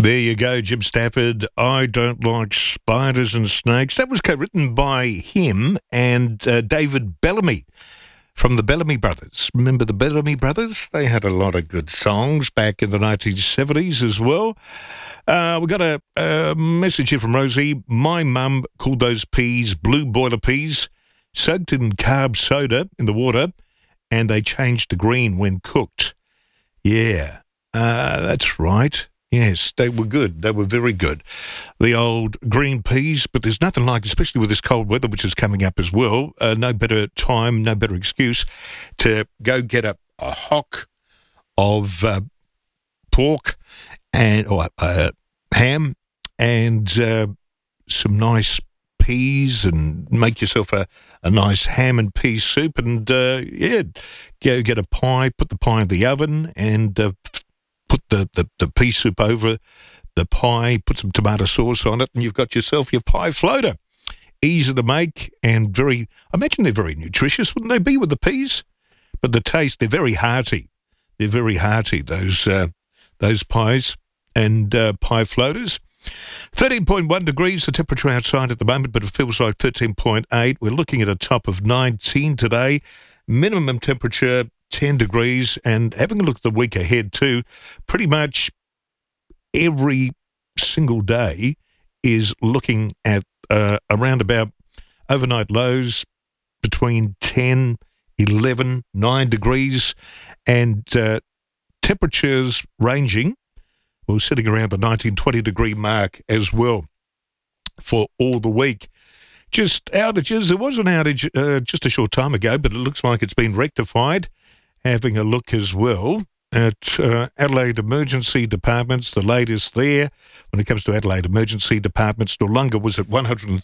There you go, Jim Stafford. I don't like spiders and snakes. That was co-written by him and David Bellamy from the Bellamy Brothers. Remember the Bellamy Brothers? They had a lot of good songs back in the 1970s as well. We got a message here from Rosie. My mum called those peas blue boiler peas, soaked in carb soda in the water, and they changed to green when cooked. Yeah, that's right. Yes, they were good. They were very good. The old green peas, but there's nothing like, especially with this cold weather, which is coming up as well, no better time, no better excuse to go get a hock of pork or ham and some nice peas and make yourself a nice ham and pea soup and, go get a pie, put the pie in the oven and put the pea soup over the pie, put some tomato sauce on it, and you've got yourself your pie floater. Easy to make and I imagine they're very nutritious, wouldn't they be with the peas? But the taste, they're very hearty. They're very hearty, those pies and pie floaters. 13.1 degrees, the temperature outside at the moment, but it feels like 13.8. We're looking at a top of 19 today. Minimum temperature 10 degrees, and having a look at the week ahead too, pretty much every single day is looking at around about overnight lows between 10, 11, 9 degrees, and temperatures ranging, well, sitting around the 19, 20 degree mark as well for all the week. Just outages. There was an outage just a short time ago, but it looks like it's been rectified. Having a look as well at Adelaide Emergency Departments, the latest there. When it comes to Adelaide Emergency Departments, Noarlunga was at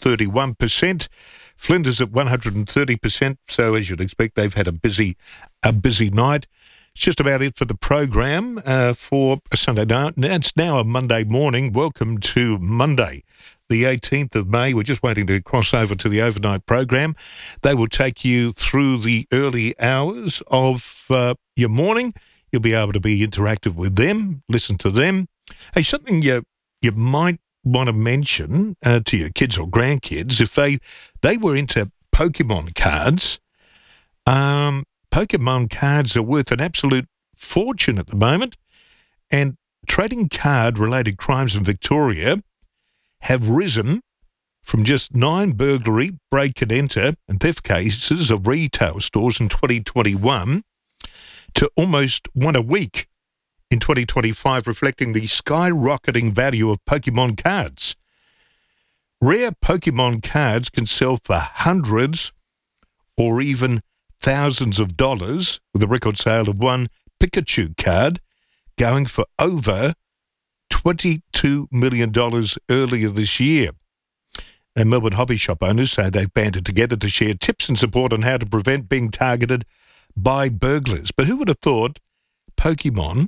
131%, Flinders at 130%, so as you'd expect, they've had a busy night. It's just about it for the program for a Sunday night. It's now a Monday morning. Welcome to Monday, the 18th of May. We're just waiting to cross over to the overnight program. They will take you through the early hours of your morning. You'll be able to be interactive with them, listen to them. Hey, something you might want to mention to your kids or grandkids, if they were into Pokemon cards. Pokemon cards are worth an absolute fortune at the moment, and trading card-related crimes in Victoria have risen from just 9 burglary, break and enter and theft cases of retail stores in 2021 to almost one a week in 2025, reflecting the skyrocketing value of Pokemon cards. Rare Pokemon cards can sell for hundreds or even thousands of dollars, with a record sale of one Pikachu card going for over $22 million earlier this year. And Melbourne hobby shop owners say they've banded together to share tips and support on how to prevent being targeted by burglars. But who would have thought Pokemon,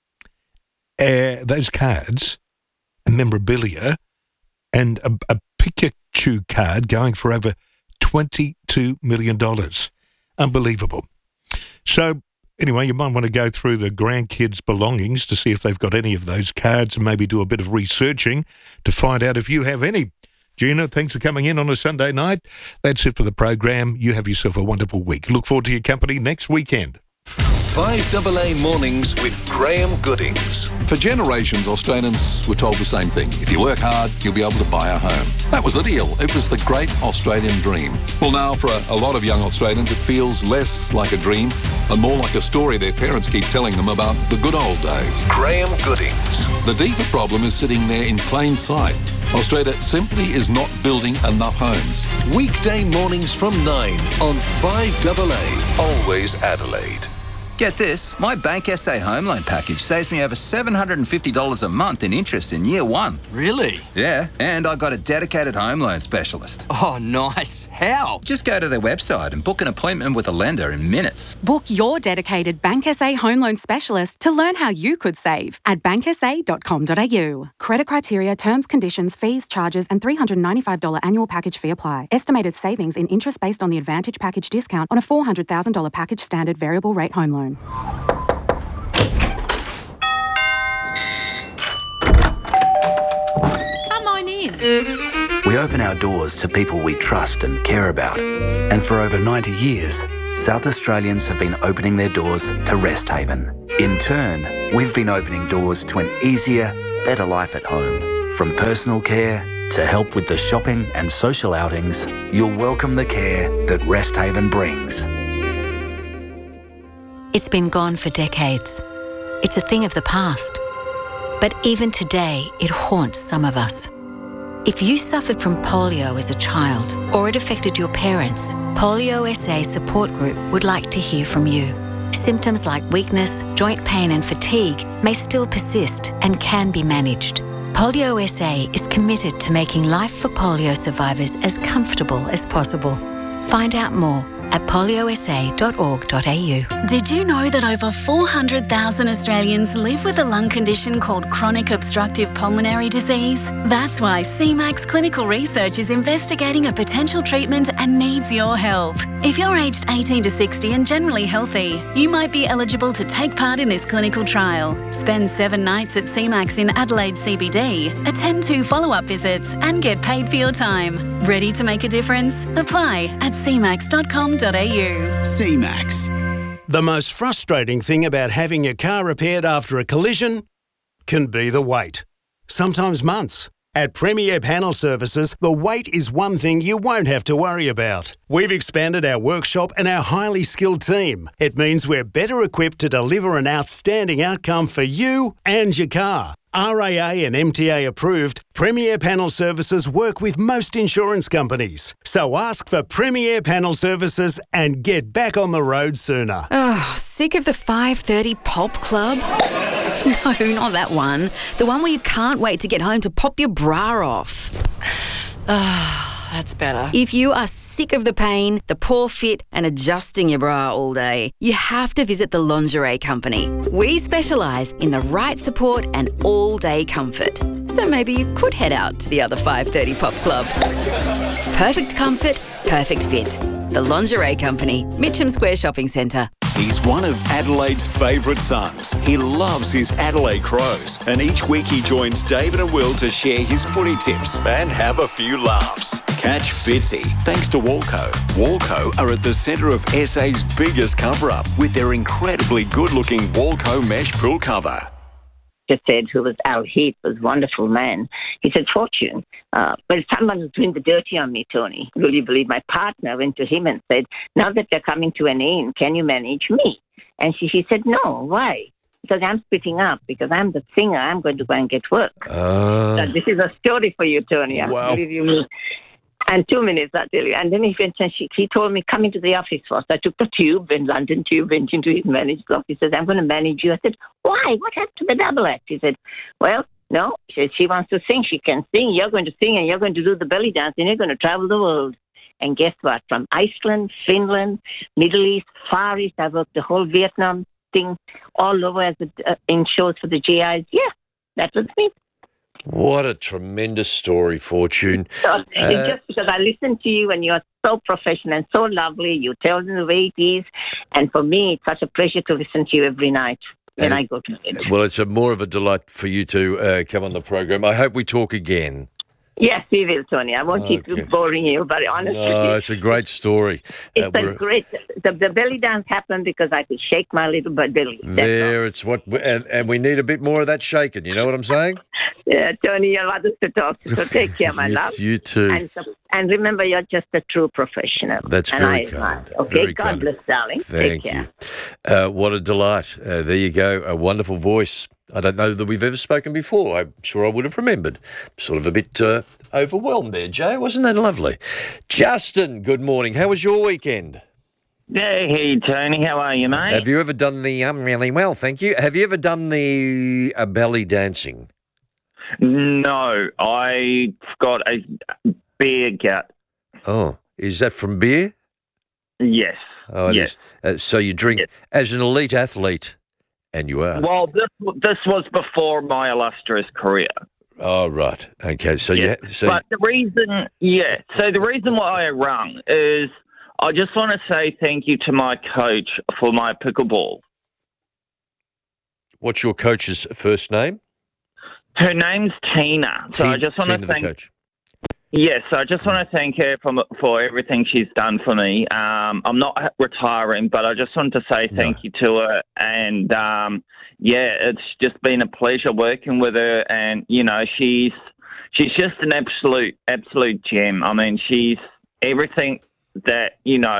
those cards, and memorabilia, and a Pikachu card going for over $22 million. Unbelievable. So, anyway, you might want to go through the grandkids' belongings to see if they've got any of those cards and maybe do a bit of researching to find out if you have any. Gina, thanks for coming in on a Sunday night. That's it for the program. You have yourself a wonderful week. Look forward to your company next weekend. 5AA Mornings with Graham Goodings. For generations, Australians were told the same thing. If you work hard, you'll be able to buy a home. That was the deal. It was the great Australian dream. Well, now, for a lot of young Australians, it feels less like a dream and more like a story their parents keep telling them about the good old days. Graham Goodings. The deeper problem is sitting there in plain sight. Australia simply is not building enough homes. Weekday mornings from 9 on 5AA. Always Adelaide. Get this, my Bank SA home loan package saves me over $750 a month in interest in year one. Really? Yeah, and I got a dedicated home loan specialist. Oh, nice. How? Just go to their website and book an appointment with a lender in minutes. Book your dedicated Bank SA home loan specialist to learn how you could save at banksa.com.au. Credit criteria, terms, conditions, fees, charges and $395 annual package fee apply. Estimated savings in interest based on the Advantage package discount on a $400,000 package standard variable rate home loan. We open our doors to people we trust and care about. And for over 90 years, South Australians have been opening their doors to Rest Haven. In turn, we've been opening doors to an easier, better life at home. From personal care to help with the shopping and social outings, you'll welcome the care that Rest Haven brings. It's been gone for decades. It's a thing of the past. But even today, it haunts some of us. If you suffered from polio as a child or it affected your parents, Polio SA Support Group would like to hear from you. Symptoms like weakness, joint pain and fatigue may still persist and can be managed. Polio SA is committed to making life for polio survivors as comfortable as possible. Find out more at poliosa.org.au. Did you know that over 400,000 Australians live with a lung condition called chronic obstructive pulmonary disease? That's why CMAX Clinical Research is investigating a potential treatment and needs your help. If you're aged 18 to 60 and generally healthy, you might be eligible to take part in this clinical trial. Spend 7 nights at CMAX in Adelaide CBD, attend 2 follow-up visits and get paid for your time. Ready to make a difference? Apply at cmax.com.au. CMAX. The most frustrating thing about having your car repaired after a collision can be the wait. Sometimes months. At Premier Panel Services, the wait is one thing you won't have to worry about. We've expanded our workshop and our highly skilled team. It means we're better equipped to deliver an outstanding outcome for you and your car. RAA and MTA approved, Premier Panel Services work with most insurance companies. So ask for Premier Panel Services and get back on the road sooner. Oh, sick of the 5:30 pop club? No, not that one. The one where you can't wait to get home to pop your bra off. That's better. If you are sick of the pain, the poor fit and adjusting your bra all day, you have to visit the Lingerie Company. We specialise in the right support and all-day comfort. So maybe you could head out to the other 5:30 pop club. Perfect comfort, perfect fit. The Lingerie Company, Mitcham Square Shopping Centre. He's one of Adelaide's favourite sons. He loves his Adelaide Crows. And each week he joins David and Will to share his footy tips and have a few laughs. Catch Fitzy thanks to Walco. Walco are at the centre of SA's biggest cover-up with their incredibly good-looking Walco mesh pool cover. Just said, who was Al Heath, was a wonderful man. He said, Fortune, but someone was doing the dirty on me, Tony. Will you believe my partner went to him and said, now that they're coming to an end, can you manage me? And she said, no, why? Because I'm splitting up, because I'm the singer, I'm going to go and get work. So this is a story for you, Tony. Wow. Believe you me. And 2 minutes, I'll tell you. And then he went and he told me, come into the office first. I took the tube, and London Tube, went into his manager's office. He says, I'm going to manage you. I said, why? What happened to the double act? He said, well, no. She said, she wants to sing. She can sing. You're going to sing, and you're going to do the belly dance, and you're going to travel the world. And guess what? From Iceland, Finland, Middle East, Far East, I worked the whole Vietnam thing all over as in shows for the GIs. Yeah, that was me. What a tremendous story, Fortune. So it's just because I listen to you and you're so professional and so lovely. You tell them the way it is. And for me, it's such a pleasure to listen to you every night when I go to bed. Well, it's more of a delight for you to come on the program. I hope we talk again. Yes, we will, Tony. I won't keep boring you, but honestly. No, it's a great story. It's a great... The belly dance happened because I could shake my little belly. It's what... And we need a bit more of that shaking, you know what I'm saying? Yeah, Tony, you're others to talk to, so take care, my love. You too. And remember, you're just a true professional. That's very kind. Okay, very God kind. bless, darling. Thank take care. you. What a delight. There you go, a wonderful voice. I don't know that we've ever spoken before. I'm sure I would have remembered. Sort of a bit overwhelmed there, Jay. Wasn't that lovely? Justin, good morning. How was your weekend? Hey, Tony. How are you, mate? Have you ever done the... I'm really well, thank you. Have you ever done the belly dancing? No, I got a beer gut. Oh, is that from beer? Yes. Oh, yes. So you drink as an elite athlete, and you are. Well, this was before my illustrious career. Oh, right. Okay. So but the reason why I rung is I just want to say thank you to my coach for my pickleball. What's your coach's first name? Her name's Tina. So I just want to thank. The coach. Yes, I just want to thank her for everything she's done for me. I'm not retiring, but I just want to say thank you to her. And, it's just been a pleasure working with her. And, she's just an absolute gem. I mean, she's everything that,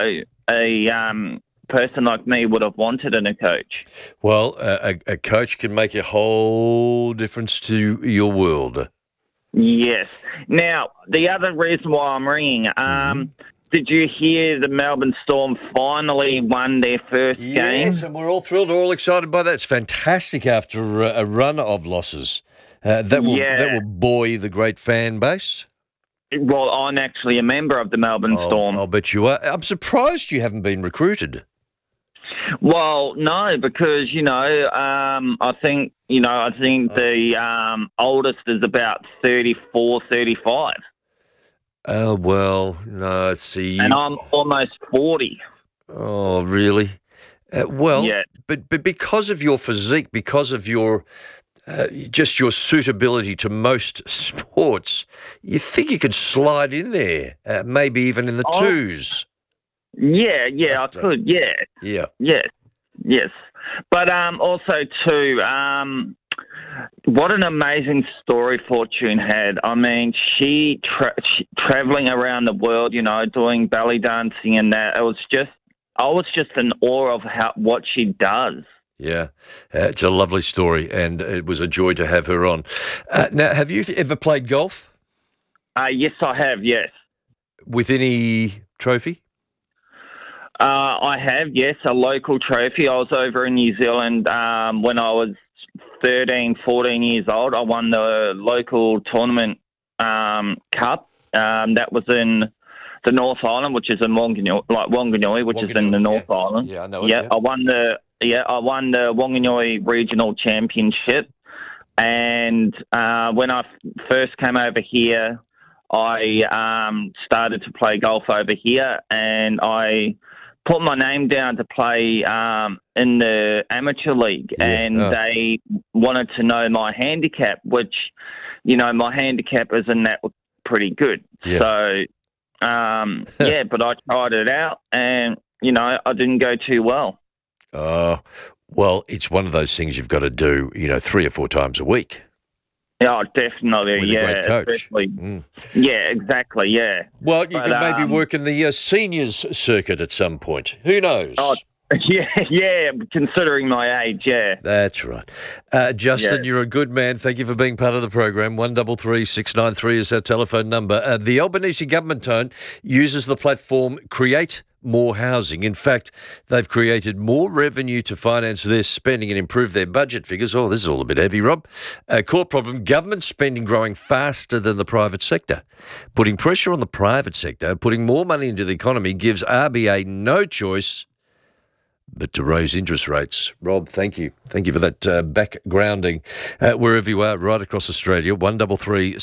a person like me would have wanted in a coach. Well, a coach can make a whole difference to your world. Yes. Now, the other reason why I'm ringing, did you hear the Melbourne Storm finally won their first game? Yes, and we're all thrilled, all excited by that. It's fantastic after a run of losses. That will buoy the great fan base. Well, I'm actually a member of the Melbourne Storm. I'll bet you are. I'm surprised you haven't been recruited. Well, no, because, I think the oldest is about 34, 35. Oh, well, no, see. And I'm almost 40. Oh, really? But because of your physique, because of your just your suitability to most sports, you think you could slide in there, maybe even in the twos. Yeah, I could, yeah. Yeah. Yes. But also, too, what an amazing story Fortune had. I mean, she traveling around the world, doing belly dancing and that. I was just in awe of what she does. Yeah, it's a lovely story, and it was a joy to have her on. Now, have you ever played golf? Yes, I have, yes. With any trophy? I have, yes, a local trophy. I was over in New Zealand when I was 13, 14 years old. I won the local tournament cup. That was in the North Island, which is in Wanganui, which is in the North Island. Yeah, I know it. I won the Wanganui Regional Championship. And when I first came over here, I started to play golf over here, and I put my name down to play in the amateur league, and they wanted to know my handicap, which, my handicap isn't that pretty good. Yeah. So, but I tried it out, and, I didn't go too well. Well, it's one of those things you've got to do, 3 or 4 times a week. Oh, definitely, with a great coach. Yeah, exactly, yeah. Well, you can maybe work in the seniors circuit at some point. Who knows? Oh, yeah, considering my age, yeah. That's right. Justin, you're a good man. Thank you for being part of the program. 133 693 is our telephone number. The Albanese government, Tone, uses the platform Create More Housing. In fact, they've created more revenue to finance their spending and improve their budget figures. Oh, this is all a bit heavy, Rob. Core problem, government spending growing faster than the private sector. Putting pressure on the private sector, putting more money into the economy gives RBA no choice but to raise interest rates. Rob, thank you. Thank you for that backgrounding. Wherever you are, right across Australia, 133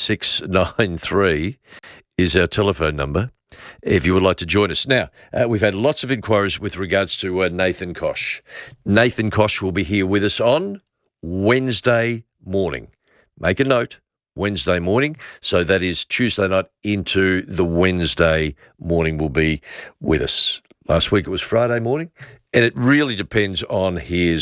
693 is our telephone number if you would like to join us. Now, we've had lots of inquiries with regards to Nathan Koch. Nathan Koch will be here with us on Wednesday morning. Make a note, Wednesday morning. So that is Tuesday night into the Wednesday morning will be with us. Last week it was Friday morning, and it really depends on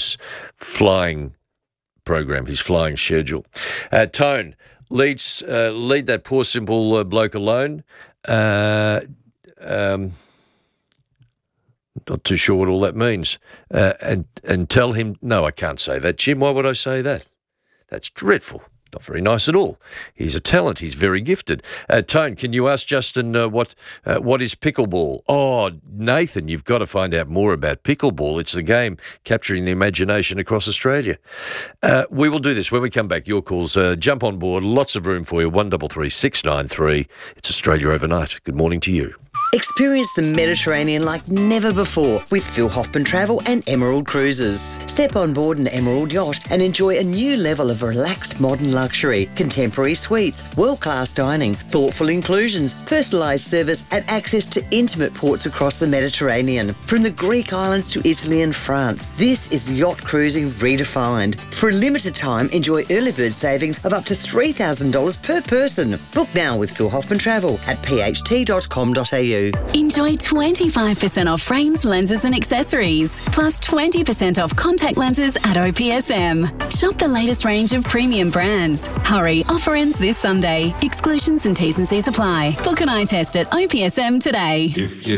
his flying schedule. Tone, lead that poor simple bloke alone. Not too sure what all that means. And tell him, no, I can't say that. Jim, why would I say that? That's dreadful. Not very nice at all. He's a talent. He's very gifted. Tone, can you ask Justin what is pickleball? Oh, Nathan, you've got to find out more about pickleball. It's the game capturing the imagination across Australia. We will do this when we come back. Your calls, jump on board. Lots of room for you. 133 693. It's Australia Overnight. Good morning to you. Experience the Mediterranean like never before with Phil Hoffman Travel and Emerald Cruises. Step on board an Emerald yacht and enjoy a new level of relaxed modern luxury, contemporary suites, world-class dining, thoughtful inclusions, personalised service and access to intimate ports across the Mediterranean. From the Greek islands to Italy and France, this is yacht cruising redefined. For a limited time, enjoy early bird savings of up to $3,000 per person. Book now with Phil Hoffman Travel at pht.com.au. Enjoy 25% off frames, lenses and accessories, plus 20% off contact lenses at OPSM. Shop the latest range of premium brands. Hurry, offer ends this Sunday. Exclusions and T's and C's apply. Book an eye test at OPSM today. If you